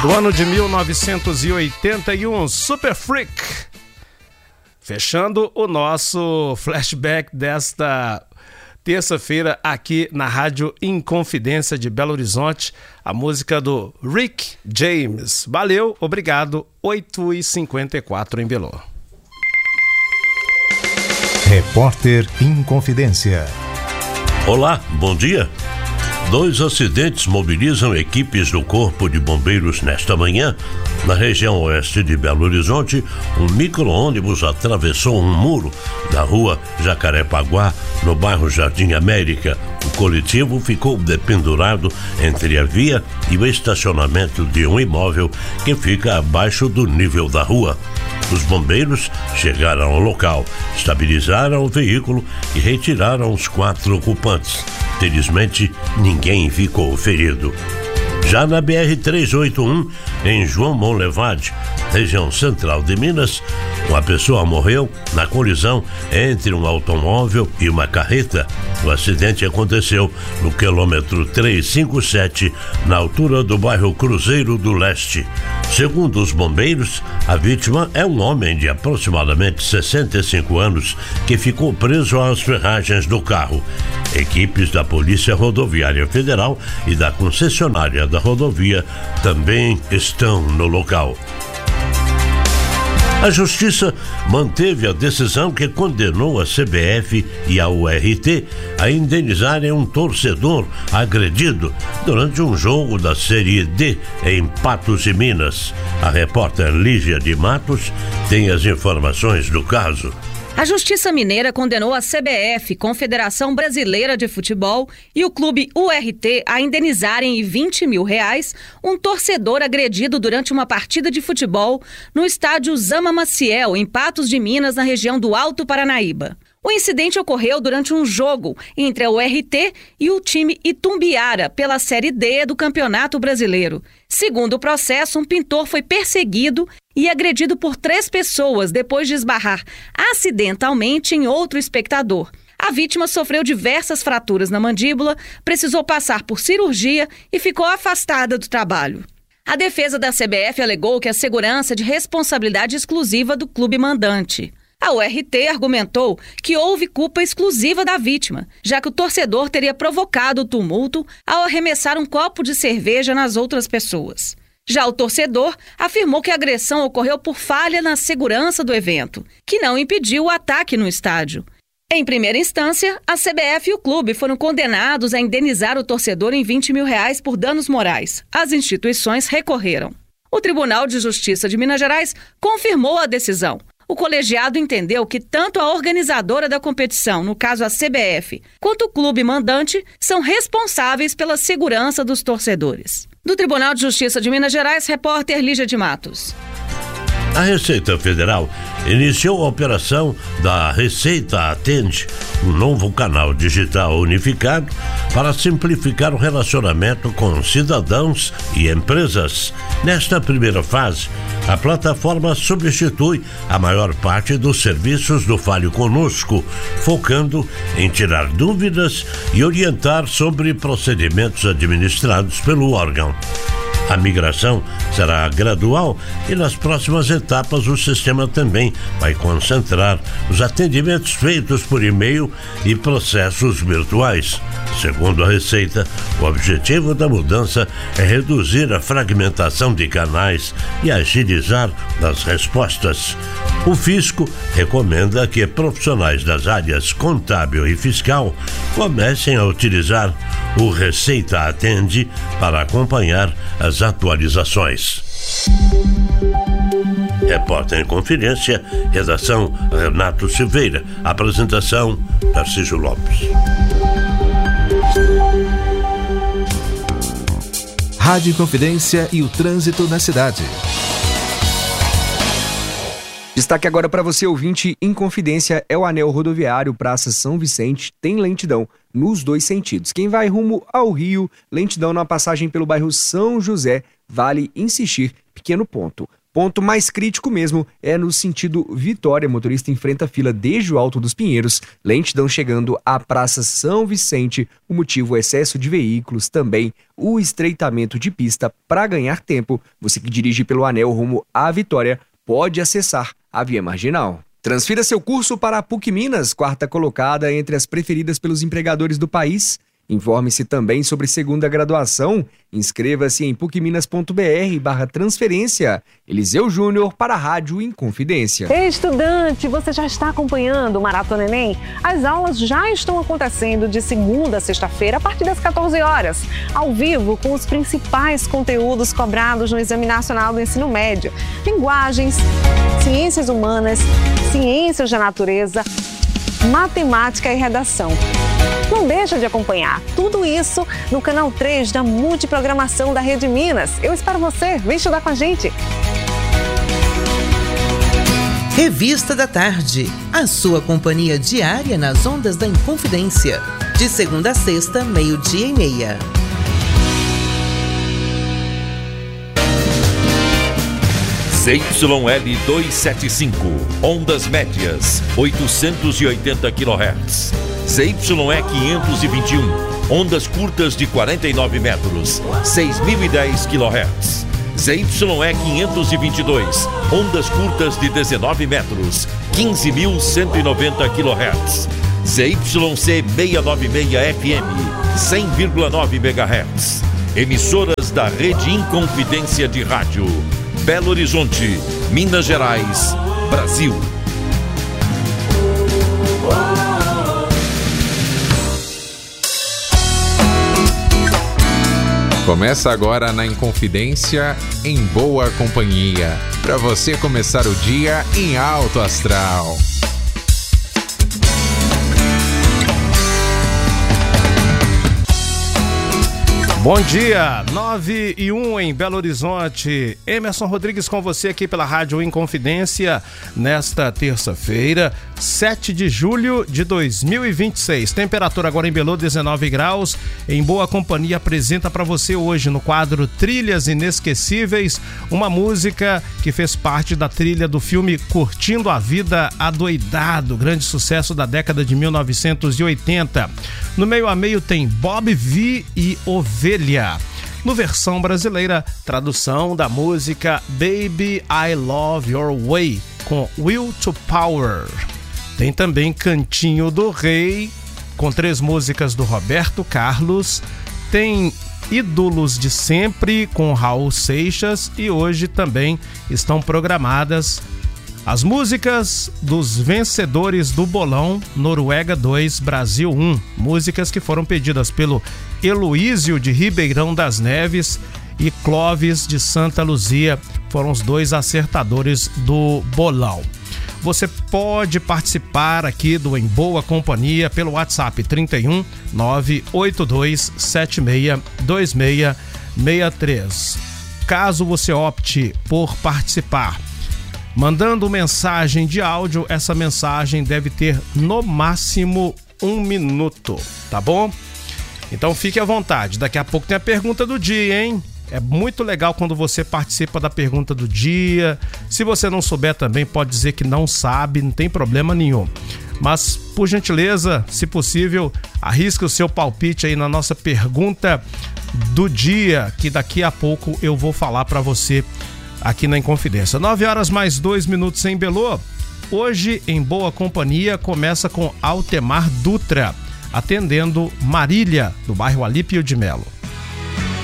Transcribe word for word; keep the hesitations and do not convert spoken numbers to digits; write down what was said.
do ano de mil novecentos e oitenta e um, Super Freak. Fechando o nosso flashback desta terça-feira aqui na Rádio Inconfidência de Belo Horizonte, a música do Rick James. Valeu, obrigado, oito e cinquenta e quatro em Belo. Repórter Inconfidência. Olá, bom dia. Dois acidentes mobilizam equipes do Corpo de Bombeiros nesta manhã. Na região oeste de Belo Horizonte, um micro-ônibus atravessou um muro da rua Jacarepaguá, no bairro Jardim América. O coletivo ficou dependurado entre a via e o estacionamento de um imóvel que fica abaixo do nível da rua. Os bombeiros chegaram ao local, estabilizaram o veículo e retiraram os quatro ocupantes. Felizmente, ninguém ficou ferido. Já na B R trezentos e oitenta e um, em João Monlevade, região central de Minas, uma pessoa morreu na colisão entre um automóvel e uma carreta. O acidente aconteceu no quilômetro trezentos e cinquenta e sete, na altura do bairro Cruzeiro do Leste. Segundo os bombeiros, a vítima é um homem de aproximadamente sessenta e cinco anos que ficou preso às ferragens do carro. Equipes da Polícia Rodoviária Federal e da concessionária da rodovia também estão no local. A Justiça manteve a decisão que condenou a C B F e a U R T a indenizarem um torcedor agredido durante um jogo da Série D em Patos e Minas. A repórter Lígia de Matos tem as informações do caso. A Justiça Mineira condenou a C B F, Confederação Brasileira de Futebol, e o clube U R T a indenizarem em vinte mil reais um torcedor agredido durante uma partida de futebol no estádio Zama Maciel, em Patos de Minas, na região do Alto Paranaíba. O incidente ocorreu durante um jogo entre a U R T e o time Itumbiara pela Série D do Campeonato Brasileiro. Segundo o processo, um pintor foi perseguido e agredido por três pessoas depois de esbarrar acidentalmente em outro espectador. A vítima sofreu diversas fraturas na mandíbula, precisou passar por cirurgia e ficou afastada do trabalho. A defesa da C B F alegou que a segurança é de responsabilidade exclusiva do clube mandante. A U R T argumentou que houve culpa exclusiva da vítima, já que o torcedor teria provocado o tumulto ao arremessar um copo de cerveja nas outras pessoas. Já o torcedor afirmou que a agressão ocorreu por falha na segurança do evento, que não impediu o ataque no estádio. Em primeira instância, a C B F e o clube foram condenados a indenizar o torcedor em vinte mil reais por danos morais. As instituições recorreram. O Tribunal de Justiça de Minas Gerais confirmou a decisão. O colegiado entendeu que tanto a organizadora da competição, no caso a C B F, quanto o clube mandante são responsáveis pela segurança dos torcedores. Do Tribunal de Justiça de Minas Gerais, repórter Lígia de Matos. A Receita Federal iniciou a operação da Receita Atende, um novo canal digital unificado para simplificar o relacionamento com cidadãos e empresas. Nesta primeira fase, a plataforma substitui a maior parte dos serviços do Fale Conosco, focando em tirar dúvidas e orientar sobre procedimentos administrados pelo órgão. A migração será gradual e nas próximas etapas o sistema também vai concentrar os atendimentos feitos por e-mail e processos virtuais. Segundo a Receita, o objetivo da mudança é reduzir a fragmentação de canais e agilizar as respostas. O Fisco recomenda que profissionais das áreas contábil e fiscal comecem a utilizar o Receita Atende para acompanhar as atualizações. Repórter em Confidência, redação Renato Silveira, apresentação Tarcísio Lopes. Rádio Confidência e o trânsito na cidade. Destaque agora para você, ouvinte, em Confidência, é o anel rodoviário Praça São Vicente, tem lentidão nos dois sentidos. Quem vai rumo ao Rio, lentidão na passagem pelo bairro São José, vale insistir, pequeno ponto. Ponto mais crítico mesmo é no sentido Vitória. Motorista enfrenta fila desde o Alto dos Pinheiros, lentidão chegando à Praça São Vicente. O motivo é excesso de veículos, também o estreitamento de pista para ganhar tempo. Você que dirige pelo anel rumo à Vitória pode acessar a via marginal. Transfira seu curso para a PUC Minas, quarta colocada entre as preferidas pelos empregadores do país. Informe-se também sobre segunda graduação. Inscreva-se em pucminas.br barra transferência. Eliseu Júnior para a Rádio Inconfidência. Ei, estudante, você já está acompanhando o Maratona Enem? As aulas já estão acontecendo de segunda a sexta-feira a partir das quatorze horas, ao vivo com os principais conteúdos cobrados no Exame Nacional do Ensino Médio. Linguagens, ciências humanas, ciências da natureza, matemática e redação. Não deixa de acompanhar tudo isso no canal três da Multiprogramação da Rede Minas. Eu espero você, vem estudar com a gente. Revista da Tarde, a sua companhia diária nas ondas da Inconfidência. De segunda a sexta, meio-dia e meia. Z Y L duzentos e setenta e cinco, ondas médias, oitocentos e oitenta quilohertz. Z Y E quinhentos e vinte e um, ondas curtas de quarenta e nove metros, seis mil e dez quilohertz. Z Y E quinhentos e vinte e dois, ondas curtas de dezenove metros, quinze mil cento e noventa quilohertz. Z Y C seiscentos e noventa e seis F M, cem vírgula nove megahertz. Emissoras da Rede Inconfidência de Rádio. Belo Horizonte, Minas Gerais, Brasil. Começa agora na Inconfidência, em boa companhia, para você começar o dia em alto astral. Bom dia, nove e um em Belo Horizonte. Emerson Rodrigues com você aqui pela Rádio Inconfidência nesta terça-feira, sete de julho de dois mil e vinte e seis. Temperatura agora em Belo, dezenove graus. Em boa companhia apresenta para você hoje no quadro Trilhas Inesquecíveis, uma música que fez parte da trilha do filme Curtindo a Vida Adoidado, grande sucesso da década de mil novecentos e oitenta. No meio a meio tem Bob V e Ovelha. No versão brasileira, tradução da música Baby I Love Your Way, com Will to Power. Tem também Cantinho do Rei, com três músicas do Roberto Carlos. Tem Ídolos de Sempre, com Raul Seixas. E hoje também estão programadas as músicas dos vencedores do bolão Noruega dois, Brasil um. Músicas que foram pedidas pelo Heloísio de Ribeirão das Neves e Clóvis de Santa Luzia. Foram os dois acertadores do bolão. Você pode participar aqui do Em Boa Companhia pelo WhatsApp trinta e um, nove oito dois sete seis dois seis seis três. Caso você opte por participar mandando mensagem de áudio, essa mensagem deve ter no máximo um minuto, tá bom? Então fique à vontade, daqui a pouco tem a pergunta do dia, hein? É muito legal quando você participa da pergunta do dia. Se você não souber também, pode dizer que não sabe, não tem problema nenhum. Mas, por gentileza, se possível, arrisque o seu palpite aí na nossa pergunta do dia, que daqui a pouco eu vou falar para você aqui na Inconfidência. nove horas mais dois minutos em Belô. Hoje, em Boa Companhia, começa com Altemar Dutra, atendendo Marília, do bairro Alípio de Melo.